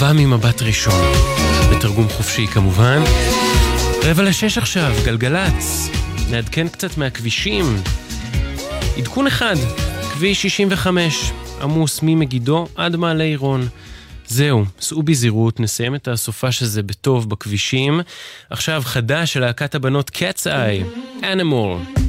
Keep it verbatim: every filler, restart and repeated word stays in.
אהבה ממבט ראשון, בתרגום חופשי כמובן. רבע לשש עכשיו, גלגלץ, נעדכן קצת מהכבישים. עדכון אחד, כביש שישים וחמש, עמוס ממגידו עד מעלה עירון. זהו, סעו בזהירות, נסיים את הסופה שזה בטוב בכבישים. עכשיו חדש של להקת הבנות Cat's Eye, Animal.